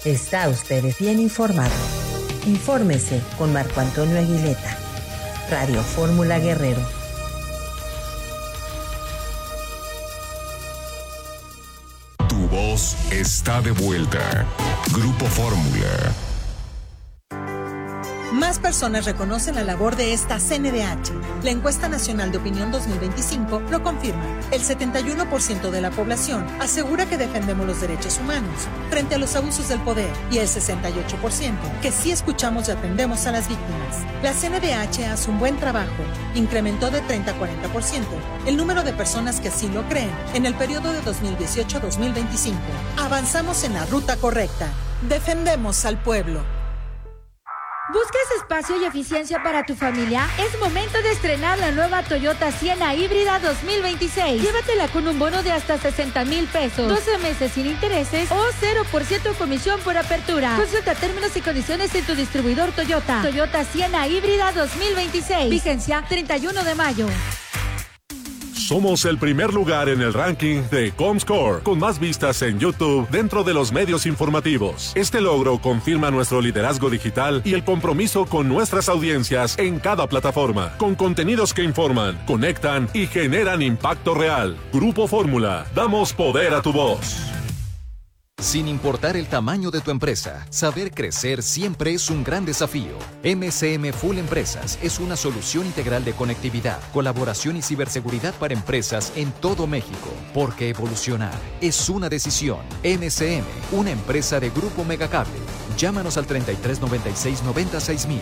Está usted bien informado. Infórmese con Marco Antonio Aguileta. Radio Fórmula Guerrero. Tu voz está de vuelta. Grupo Fórmula. Más personas reconocen la labor de esta CNDH. La encuesta nacional de opinión 2025 lo confirma. El 71% de la población asegura que defendemos los derechos humanos frente a los abusos del poder y el 68% que sí escuchamos y atendemos a las víctimas. La CNDH hace un buen trabajo. Incrementó de 30 a 40% el número de personas que así lo creen en el periodo de 2018 a 2025. Avanzamos en la ruta correcta. Defendemos al pueblo. ¿Buscas espacio y eficiencia para tu familia? Es momento de estrenar la nueva Toyota Sienna híbrida 2026. Llévatela con un bono de hasta 60,000 pesos, 12 meses sin intereses o 0% comisión por apertura. Consulta términos y condiciones en tu distribuidor Toyota. Toyota Sienna híbrida 2026. Vigencia 31 de mayo. Somos el primer lugar en el ranking de Comscore, con más vistas en YouTube dentro de los medios informativos. Este logro confirma nuestro liderazgo digital y el compromiso con nuestras audiencias en cada plataforma, con contenidos que informan, conectan y generan impacto real. Grupo Fórmula, damos poder a tu voz. Sin importar el tamaño de tu empresa, saber crecer siempre es un gran desafío. MCM Full Empresas es una solución integral de conectividad, colaboración y ciberseguridad para empresas en todo México. Porque evolucionar es una decisión. MCM, una empresa de Grupo Megacable. Llámanos al 3396-96000.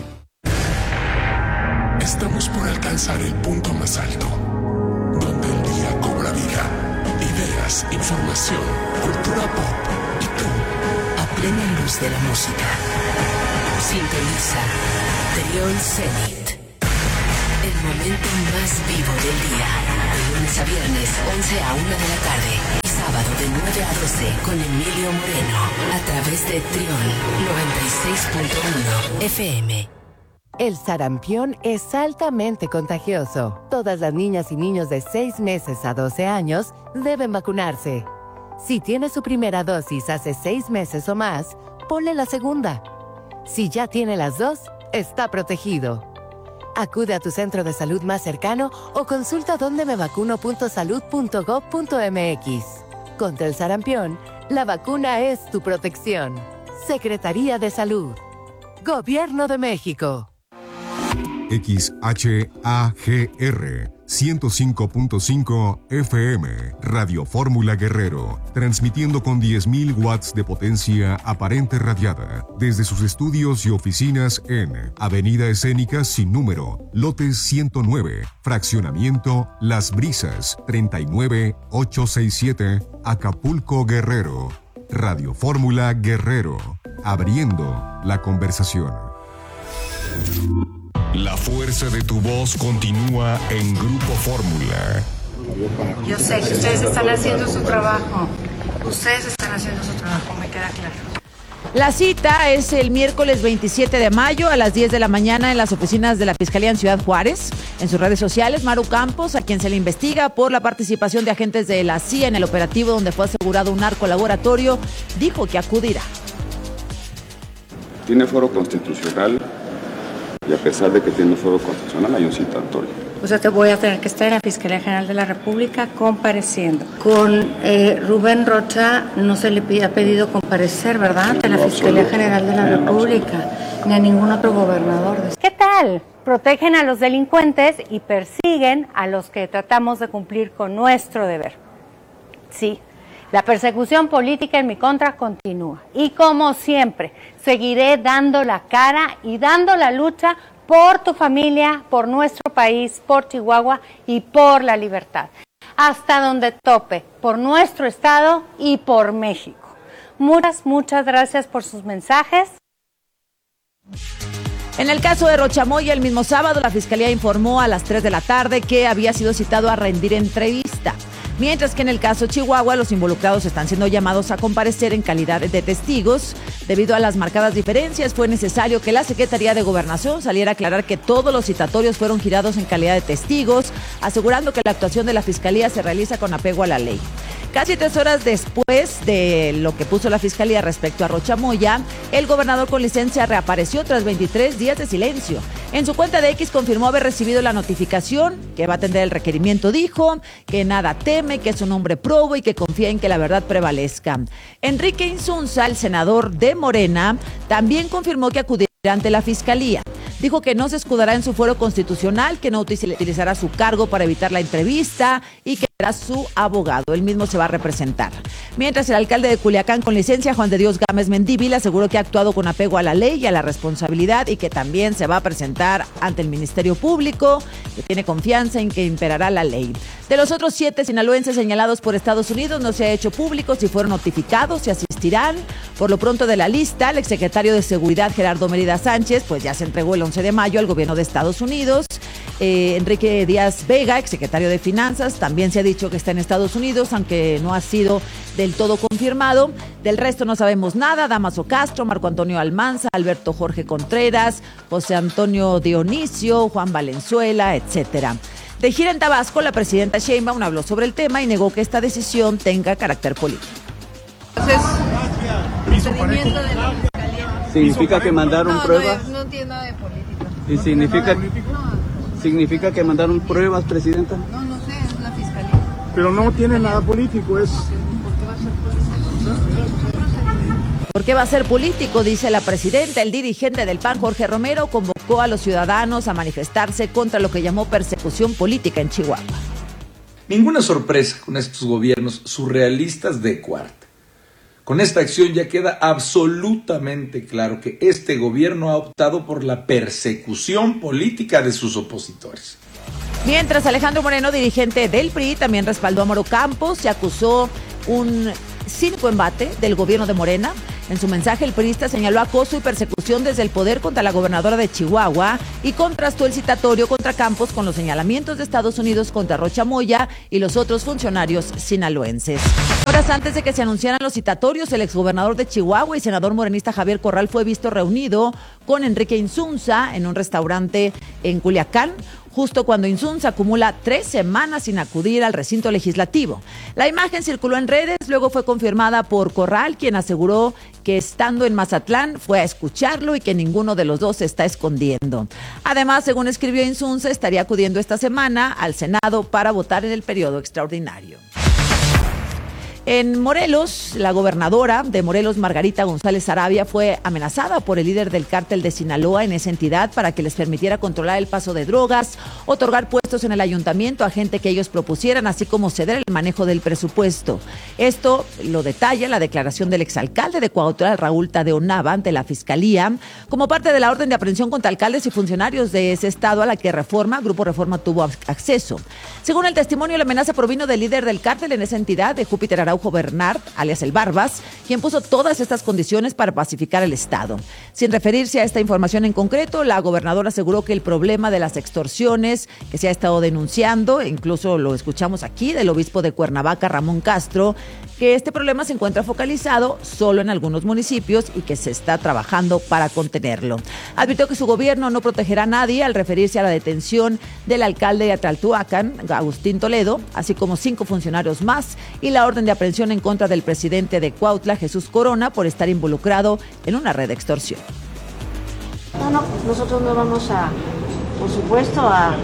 Estamos por alcanzar el punto más alto, donde el día cobra vida. Ideas, información, cultura pop. Y tú, a plena luz de la música. Sintoniza Trión Zenit. El momento más vivo del día. De lunes a viernes, 11 a 1 de la tarde. Y sábado de 9 a 12 con Emilio Moreno. A través de Trión 96.1 FM. El sarampión es altamente contagioso. Todas las niñas y niños de 6 meses a 12 años deben vacunarse. Si tiene su primera dosis hace 6 meses o más, ponle la segunda. Si ya tiene las dos, está protegido. Acude a tu centro de salud más cercano o consulta dondemevacuno.salud.gov.mx. Contra el sarampión, la vacuna es tu protección. Secretaría de Salud. Gobierno de México. XHAGR 105.5 FM, Radio Fórmula Guerrero, transmitiendo con 10,000 watts de potencia aparente radiada, desde sus estudios y oficinas en Avenida Escénica sin número, lote 109, fraccionamiento Las Brisas, 39867, Acapulco, Guerrero. Radio Fórmula Guerrero, abriendo la conversación. La fuerza de tu voz continúa en Grupo Fórmula. Yo sé que ustedes están haciendo su trabajo. Ustedes están haciendo su trabajo, me queda claro. La cita es el miércoles 27 de mayo a las 10 de la mañana en las oficinas de la Fiscalía en Ciudad Juárez. En sus redes sociales, Maru Campos, a quien se le investiga por la participación de agentes de la CIA en el operativo donde fue asegurado un narcolaboratorio, dijo que acudirá. Tiene foro constitucional. Y a pesar de que tiene fuero constitucional, hay un citatorio. O sea, te voy a tener que estar en la Fiscalía General de la República compareciendo. Con Rubén Rocha no se le ha pedido comparecer, ¿verdad? Ante la Fiscalía General de la República, ni a ningún otro gobernador. ¿Qué tal? Protegen a los delincuentes y persiguen a los que tratamos de cumplir con nuestro deber. Sí. La persecución política en mi contra continúa y como siempre seguiré dando la cara y dando la lucha por tu familia, por nuestro país, por Chihuahua y por la libertad. Hasta donde tope, por nuestro estado y por México. Muchas gracias por sus mensajes. En el caso de Rochamoya, el mismo sábado, la Fiscalía informó a las 3 de la tarde que había sido citado a rendir entrevista. Mientras que en el caso Chihuahua, los involucrados están siendo llamados a comparecer en calidad de testigos. Debido a las marcadas diferencias, fue necesario que la Secretaría de Gobernación saliera a aclarar que todos los citatorios fueron girados en calidad de testigos, asegurando que la actuación de la Fiscalía se realiza con apego a la ley. Casi 3 horas después de lo que puso la Fiscalía respecto a Rocha Moya, el gobernador con licencia reapareció tras 23 días de silencio. En su cuenta de X confirmó haber recibido la notificación, que va a atender el requerimiento, dijo, que nada teme, que es un hombre probo y que confía en que la verdad prevalezca. Enrique Insunza, el senador de Morena, también confirmó que acudirá ante la Fiscalía. Dijo que no se escudará en su fuero constitucional, que no utilizará su cargo para evitar la entrevista y que será su abogado. Él mismo se va a representar. Mientras el alcalde de Culiacán con licencia, Juan de Dios Gámez Mendívil, aseguró que ha actuado con apego a la ley y a la responsabilidad y que también se va a presentar ante el Ministerio Público, que tiene confianza en que imperará la ley. De los otros 7 sinaloenses señalados por Estados Unidos, no se ha hecho público si fueron notificados, si asistirán. Por lo pronto de la lista, el exsecretario de Seguridad, Gerardo Mérida Sánchez, pues ya se entregó el 11 de mayo al gobierno de Estados Unidos. Enrique Díaz Vega, exsecretario de Finanzas, también se ha dicho que está en Estados Unidos, aunque no ha sido del todo confirmado. Del resto no sabemos nada. Damaso Castro, Marco Antonio Almanza, Alberto Jorge Contreras, José Antonio Dionisio, Juan Valenzuela, etcétera. De gira en Tabasco, la presidenta Sheinbaum habló sobre el tema y negó que esta decisión tenga carácter político. ¿Significa que mandaron pruebas? No tiene nada de política. ¿Y significa que mandaron pruebas, presidenta? No sé, es la fiscalía. Pero no tiene nada político, es... ¿Por qué va a ser político? Dice la presidenta. El dirigente del PAN, Jorge Romero, convocó a los ciudadanos a manifestarse contra lo que llamó persecución política en Chihuahua. Ninguna sorpresa con estos gobiernos surrealistas de cuarta. Con esta acción ya queda absolutamente claro que este gobierno ha optado por la persecución política de sus opositores. Mientras Alejandro Moreno, dirigente del PRI, también respaldó a Mauro Campos y acusó un cínico embate del gobierno de Morena. En su mensaje, el priista señaló acoso y persecución desde el poder contra la gobernadora de Chihuahua y contrastó el citatorio contra Campos con los señalamientos de Estados Unidos contra Rocha Moya y los otros funcionarios sinaloenses. Horas antes de que se anunciaran los citatorios, el exgobernador de Chihuahua y senador morenista Javier Corral fue visto reunido con Enrique Insunza en un restaurante en Culiacán, justo cuando Insunza acumula 3 semanas sin acudir al recinto legislativo. La imagen circuló en redes, luego fue confirmada por Corral, quien aseguró que estando en Mazatlán fue a escucharlo y que ninguno de los dos se está escondiendo. Además, según escribió Insunza, estaría acudiendo esta semana al Senado para votar en el periodo extraordinario. En Morelos, la gobernadora de Morelos, Margarita González Arabia, fue amenazada por el líder del cártel de Sinaloa en esa entidad para que les permitiera controlar el paso de drogas, otorgar puestos en el ayuntamiento a gente que ellos propusieran, así como ceder el manejo del presupuesto. Esto lo detalla la declaración del exalcalde de Cuautla, Raúl Tadeo Nava, ante la Fiscalía, como parte de la orden de aprehensión contra alcaldes y funcionarios de ese estado a la que Grupo Reforma tuvo acceso. Según el testimonio, la amenaza provino del líder del cártel en esa entidad, de Júpiter Araujo Bernard, alias el Barbas, quien puso todas estas condiciones para pacificar el Estado. Sin referirse a esta información en concreto, la gobernadora aseguró que el problema de las extorsiones que se ha estado denunciando, incluso lo escuchamos aquí del obispo de Cuernavaca, Ramón Castro, que este problema se encuentra focalizado solo en algunos municipios y que se está trabajando para contenerlo. Advirtió que su gobierno no protegerá a nadie al referirse a la detención del alcalde de Atlatuacan, Agustín Toledo, así como 5 funcionarios más, y la orden de aprehensión en contra del presidente de Cuautla, Jesús Corona, por estar involucrado en una red de extorsión. No, nosotros no vamos por supuesto, a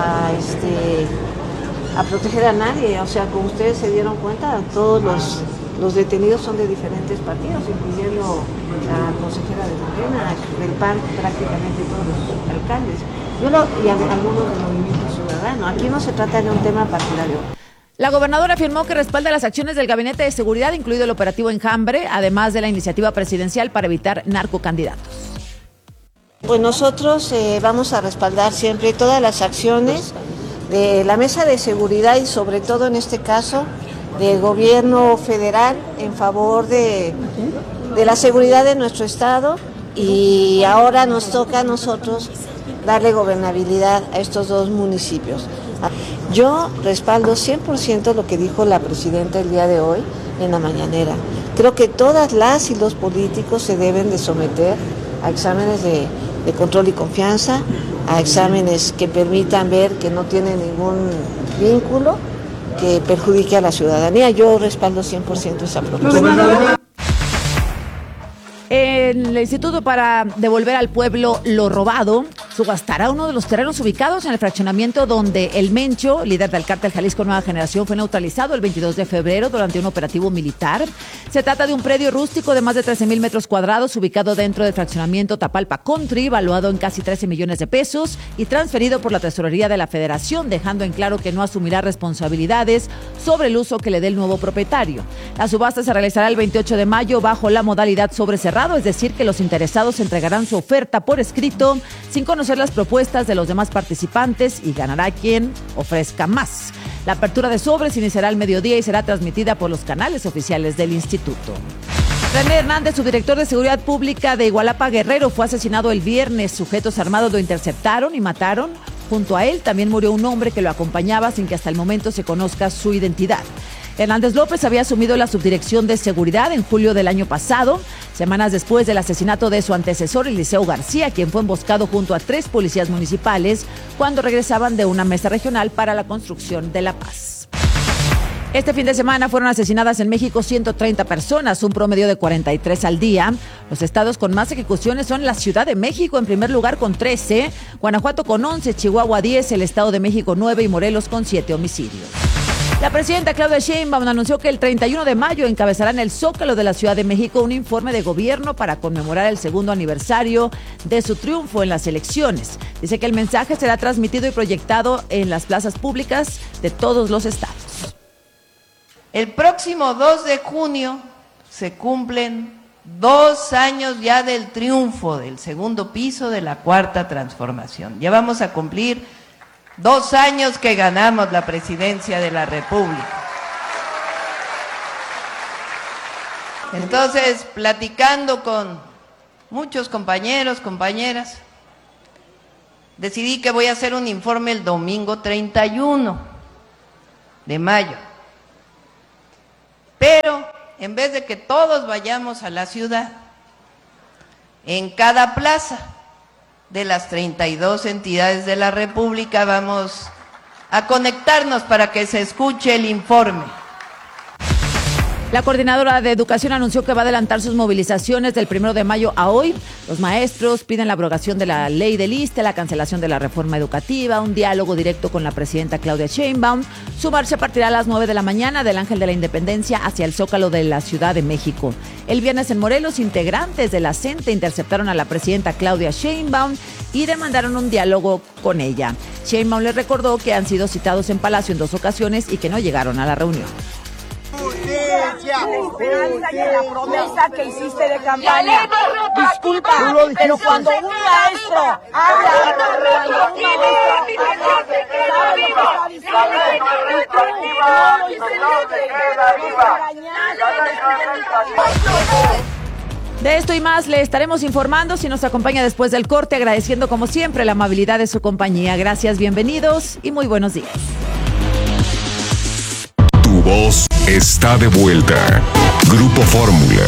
proteger a nadie. O sea, como ustedes se dieron cuenta, todos los detenidos son de diferentes partidos, incluyendo la consejera de Morena, del PAN, prácticamente todos los alcaldes. Y algunos del Movimiento Ciudadano. Aquí no se trata de un tema partidario. La gobernadora afirmó que respalda las acciones del Gabinete de Seguridad, incluido el operativo Enjambre, además de la iniciativa presidencial para evitar narcocandidatos. Pues nosotros vamos a respaldar siempre todas las acciones de la Mesa de Seguridad y sobre todo en este caso del gobierno federal en favor de la seguridad de nuestro estado, y ahora nos toca a nosotros darle gobernabilidad a estos 2 municipios. Yo respaldo 100% lo que dijo la presidenta el día de hoy en la mañanera. Creo que todas las y los políticos se deben de someter a exámenes de control y confianza, a exámenes que permitan ver que no tienen ningún vínculo que perjudique a la ciudadanía. Yo respaldo 100% esa propuesta. El Instituto para Devolver al Pueblo lo Robado subastará uno de los terrenos ubicados en el fraccionamiento donde el Mencho, líder del cártel Jalisco Nueva Generación, fue neutralizado el 22 de febrero durante un operativo militar. Se trata de un predio rústico de más de 13,000 metros cuadrados ubicado dentro del fraccionamiento Tapalpa Country, valuado en casi 13 millones de pesos y transferido por la Tesorería de la Federación, dejando en claro que no asumirá responsabilidades sobre el uso que le dé el nuevo propietario. La subasta se realizará el 28 de mayo bajo la modalidad sobre cerrado, es decir, que los interesados entregarán su oferta por escrito sin conocer las propuestas de los demás participantes y ganará quien ofrezca más. La apertura de sobres iniciará al mediodía y será transmitida por los canales oficiales del instituto. René Hernández, subdirector de Seguridad Pública de Igualapa, Guerrero, fue asesinado el viernes. Sujetos armados lo interceptaron y mataron. Junto a él también murió un hombre que lo acompañaba sin que hasta el momento se conozca su identidad. Hernández López había asumido la subdirección de seguridad en julio del año pasado, semanas después del asesinato de su antecesor, Eliseo García, quien fue emboscado junto a 3 policías municipales cuando regresaban de una mesa regional para la construcción de la paz. Este fin de semana fueron asesinadas en México 130 personas, un promedio de 43 al día. Los estados con más ejecuciones son la Ciudad de México en primer lugar con 13, Guanajuato con 11, Chihuahua 10, el Estado de México 9 y Morelos con 7 homicidios. La presidenta Claudia Sheinbaum anunció que el 31 de mayo encabezará en el Zócalo de la Ciudad de México un informe de gobierno para conmemorar el segundo aniversario de su triunfo en las elecciones. Dice que el mensaje será transmitido y proyectado en las plazas públicas de todos los estados. El próximo 2 de junio se cumplen 2 años ya del triunfo del segundo piso de la Cuarta Transformación. Ya vamos a cumplir 2 años que ganamos la presidencia de la República. Entonces, platicando con muchos compañeros, compañeras, decidí que voy a hacer un informe el domingo 31 de mayo. Pero, en vez de que todos vayamos a la ciudad, en cada plaza de las 32 entidades de la República vamos a conectarnos para que se escuche el informe. La coordinadora de Educación anunció que va a adelantar sus movilizaciones del 1 de mayo a hoy. Los maestros piden la abrogación de la ley del ISSSTE, la cancelación de la reforma educativa, un diálogo directo con la presidenta Claudia Sheinbaum. Su marcha partirá a las 9 de la mañana del Ángel de la Independencia hacia el Zócalo de la Ciudad de México. El viernes en Morelos, integrantes de la CENTE interceptaron a la presidenta Claudia Sheinbaum y demandaron un diálogo con ella. Sheinbaum les recordó que han sido citados en Palacio en 2 ocasiones y que no llegaron a la reunión. La esperanza y la promesa que hiciste de campaña. Disculpa, pero cuando un maestro habla, de esto y más le estaremos informando si nos acompaña después del corte, agradeciendo como siempre la amabilidad de su compañía. Gracias, bienvenidos y muy buenos días. Tu voz está de vuelta. Grupo Fórmula.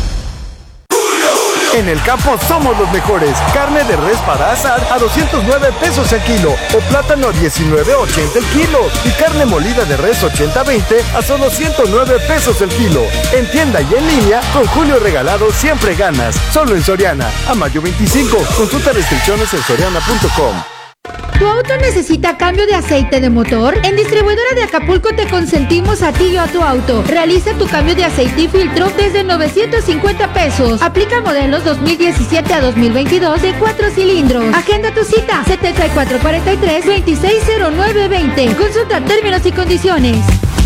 En el campo somos los mejores. Carne de res para asar a 209 pesos el kilo o plátano a 19.80 el kilo y carne molida de res 80-20 a solo 109 pesos el kilo. En tienda y en línea, con Julio Regalado siempre ganas. Solo en Soriana. A mayo 25. Consulta restricciones en soriana.com. ¿Tu auto necesita cambio de aceite de motor? En Distribuidora de Acapulco te consentimos a ti y a tu auto. Realiza tu cambio de aceite y filtro desde 950 pesos. Aplica modelos 2017 a 2022 de 4 cilindros. Agenda tu cita 7443-260920. Consulta términos y condiciones.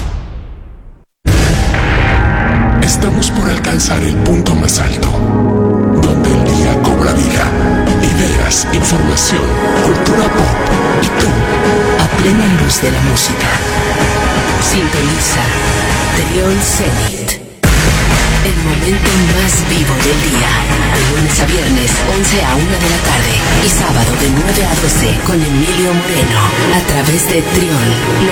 Estamos por alcanzar el punto más alto, donde el día cobra vida. Ideas, información, cultura pop y tú, a plena luz de la música. Sintoniza Trión Zenit. El momento más vivo del día. De lunes a viernes, 11 a 1 de la tarde. Y sábado de 9 a 12 con Emilio Moreno. A través de Trión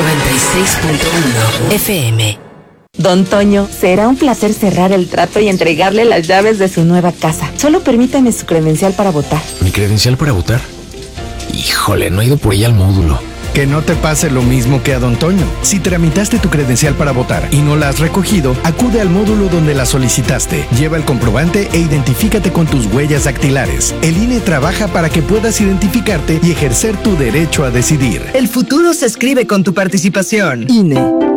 96.1 FM. Don Toño, será un placer cerrar el trato y entregarle las llaves de su nueva casa. Solo permítame su credencial para votar. ¿Mi credencial para votar? Híjole, no he ido por ella al módulo. Que no te pase lo mismo que a don Toño. Si tramitaste tu credencial para votar y no la has recogido, acude al módulo donde la solicitaste. Lleva el comprobante e identifícate con tus huellas dactilares. El INE trabaja para que puedas identificarte y ejercer tu derecho a decidir. El futuro se escribe con tu participación. INE.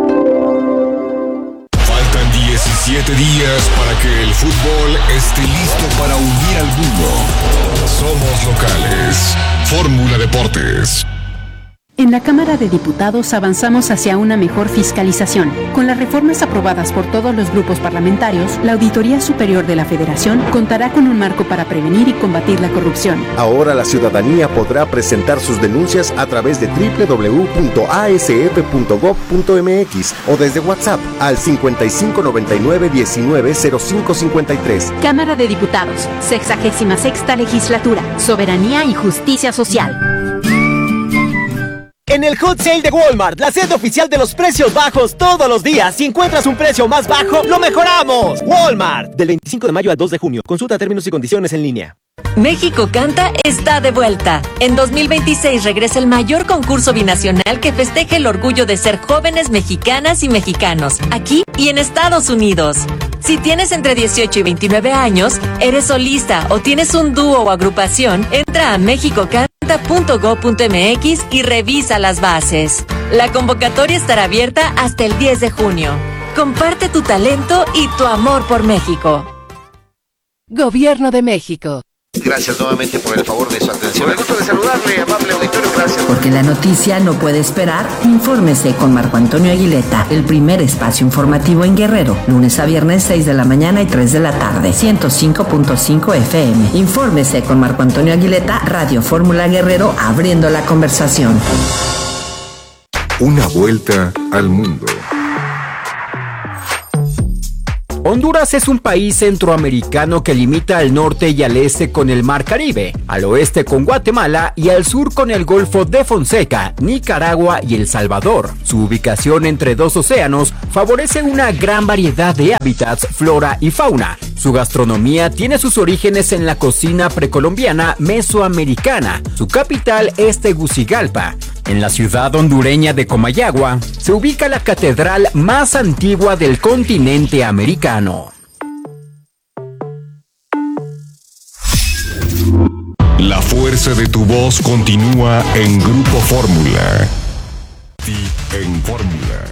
Faltan 17 días para que el fútbol esté listo para unir al mundo. Somos locales. Fórmula Deportes. En la Cámara de Diputados avanzamos hacia una mejor fiscalización. Con las reformas aprobadas por todos los grupos parlamentarios, la Auditoría Superior de la Federación contará con un marco para prevenir y combatir la corrupción. Ahora la ciudadanía podrá presentar sus denuncias a través de www.asf.gov.mx o desde WhatsApp al 5599-190553. Cámara de Diputados, 66ª Legislatura, Soberanía y Justicia Social. En el Hot Sale de Walmart, la sede oficial de los precios bajos todos los días. Si encuentras un precio más bajo, ¡lo mejoramos! Walmart. Del 25 de mayo al 2 de junio. Consulta términos y condiciones en línea. México Canta está de vuelta. En 2026 regresa el mayor concurso binacional que festeje el orgullo de ser jóvenes mexicanas y mexicanos, aquí y en Estados Unidos. Si tienes entre 18 y 29 años, eres solista o tienes un dúo o agrupación, entra a mexicocanta.gov.mx y revisa las bases. La convocatoria estará abierta hasta el 10 de junio. Comparte tu talento y tu amor por México. Gobierno de México. Gracias nuevamente por el favor de su atención. Me gusto de saludarle, amable auditorio, gracias. Porque la noticia no puede esperar, infórmese con Marco Antonio Aguileta, el primer espacio informativo en Guerrero, lunes a viernes 6 de la mañana y 3 de la tarde, 105.5 FM. Infórmese con Marco Antonio Aguileta, Radio Fórmula Guerrero, abriendo la conversación. Una vuelta al mundo. Honduras es un país centroamericano que limita al norte y al este con el Mar Caribe, al oeste con Guatemala y al sur con el Golfo de Fonseca, Nicaragua y El Salvador. Su ubicación entre dos océanos favorece una gran variedad de hábitats, flora y fauna. Su gastronomía tiene sus orígenes en la cocina precolombiana mesoamericana. Su capital es Tegucigalpa. En la ciudad hondureña de Comayagua se ubica la catedral más antigua del continente americano. La fuerza de tu voz continúa en Grupo Fórmula. En Fórmula.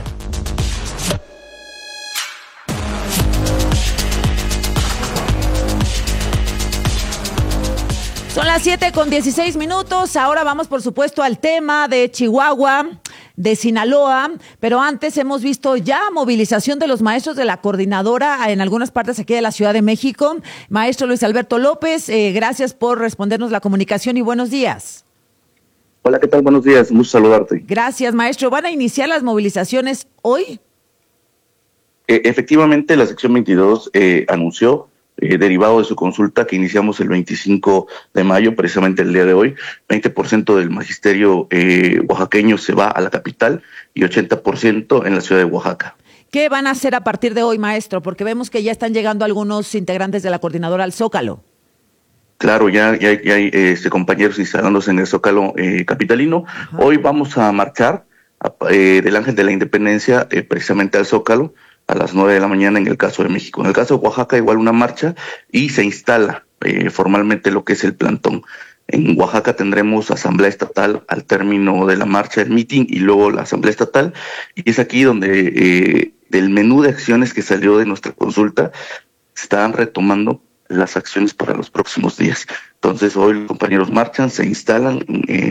Son las 7:16. Ahora vamos, por supuesto, al tema de Chihuahua, de Sinaloa, pero antes hemos visto ya movilización de los maestros de la coordinadora en algunas partes aquí de la Ciudad de México. Maestro Luis Alberto López, gracias por respondernos la comunicación y buenos días. Hola, ¿qué tal? Buenos días, gusto saludarte. Gracias, maestro. ¿Van a iniciar las movilizaciones hoy? Efectivamente, la sección 22 anunció, derivado de su consulta que iniciamos el 25 de mayo, precisamente el día de hoy, 20% del magisterio oaxaqueño se va a la capital y 80% en la ciudad de Oaxaca. ¿Qué van a hacer a partir de hoy, maestro? Porque vemos que ya están llegando algunos integrantes de la coordinadora al Zócalo. Claro, ya hay compañeros instalándose en el Zócalo capitalino. Ajá. Hoy vamos a marchar del Ángel de la Independencia precisamente al Zócalo a las 9 de la mañana en el caso de México. En el caso de Oaxaca igual una marcha y se instala formalmente lo que es el plantón. En Oaxaca tendremos asamblea estatal al término de la marcha, el meeting y luego la asamblea estatal, y es aquí donde del menú de acciones que salió de nuestra consulta se están retomando las acciones para los próximos días. Entonces hoy los compañeros marchan, se instalan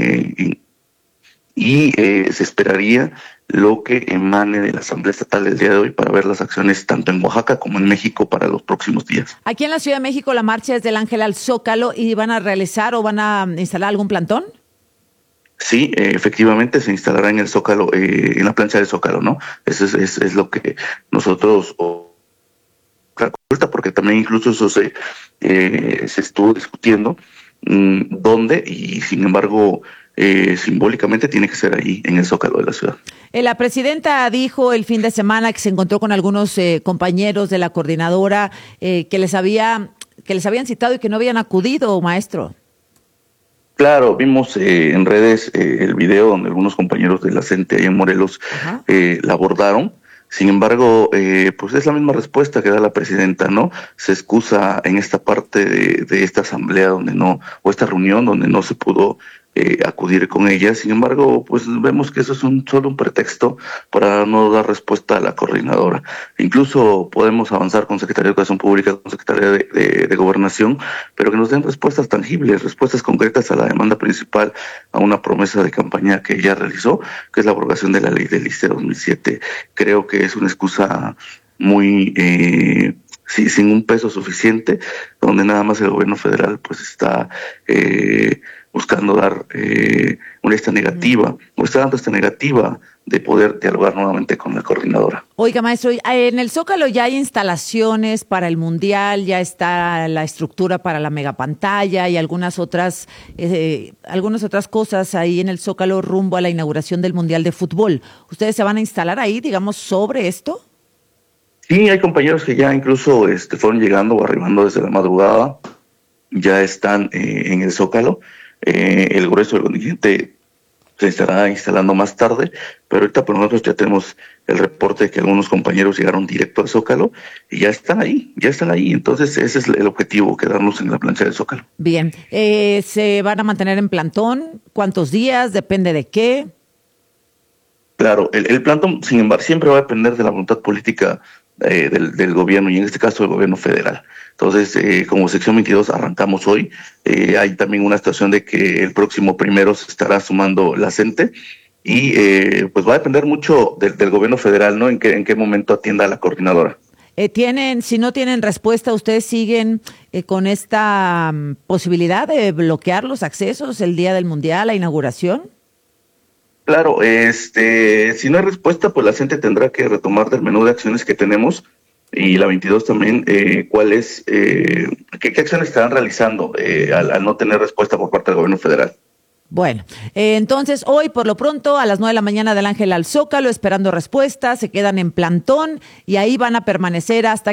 y se esperaría lo que emane de la Asamblea Estatal del día de hoy para ver las acciones tanto en Oaxaca como en México para los próximos días. Aquí en la Ciudad de México la marcha es del Ángel al Zócalo y van a realizar o van a instalar algún plantón. Sí, efectivamente se instalará en el Zócalo, en la plancha del Zócalo, ¿no? Eso es lo que nosotros porque también incluso eso se estuvo discutiendo dónde, y sin embargo simbólicamente tiene que ser ahí en el Zócalo de la ciudad. La presidenta dijo el fin de semana que se encontró con algunos compañeros de la coordinadora que les habían citado y que no habían acudido, maestro. Claro, vimos en redes el video donde algunos compañeros de la CENTE ahí en Morelos la abordaron. Sin embargo, pues es la misma respuesta que da la presidenta, ¿no? Se excusa en esta parte de esta asamblea o esta reunión donde no se pudo acudir con ella. Sin embargo, pues vemos que eso es solo un pretexto para no dar respuesta a la coordinadora. Incluso podemos avanzar con Secretaría de Educación Pública, con Secretaría de Gobernación, pero que nos den respuestas tangibles, respuestas concretas a la demanda principal, a una promesa de campaña que ella realizó, que es la abrogación de la ley del ISSSTE 2007. Creo que es una excusa muy sin un peso suficiente, donde nada más el gobierno federal pues está buscando dar una lista negativa, o está dando esta negativa de poder dialogar nuevamente con la coordinadora. Oiga, maestro, en el Zócalo ya hay instalaciones para el Mundial, ya está la estructura para la megapantalla y algunas otras cosas ahí en el Zócalo rumbo a la inauguración del Mundial de Fútbol. ¿Ustedes se van a instalar ahí, digamos, sobre esto? Sí, hay compañeros que ya incluso fueron llegando o arribando desde la madrugada, ya están en el Zócalo. El grueso del contingente se estará instalando más tarde, pero ahorita por nosotros ya tenemos el reporte de que algunos compañeros llegaron directo al Zócalo y ya están ahí. Entonces ese es el objetivo, quedarnos en la plancha del Zócalo. Bien, ¿se van a mantener en plantón? ¿Cuántos días? ¿Depende de qué? Claro, el plantón, sin embargo, siempre va a depender de la voluntad política del gobierno, y en este caso del gobierno federal. Entonces, como sección 22 arrancamos hoy. Hay también una situación de que el próximo 1 se estará sumando la CENTE y pues va a depender mucho del gobierno federal, ¿no? En qué momento atienda a la coordinadora. Si no tienen respuesta, ¿ustedes siguen con esta posibilidad de bloquear los accesos el día del Mundial, la inauguración? Claro, si no hay respuesta, pues la CENTE tendrá que retomar del menú de acciones que tenemos, y la 22 también, qué acciones estarán realizando al no tener respuesta por parte del gobierno federal. Bueno, entonces hoy por lo pronto a las 9 de la mañana del Ángel al Zócalo esperando respuesta, se quedan en plantón y ahí van a permanecer hasta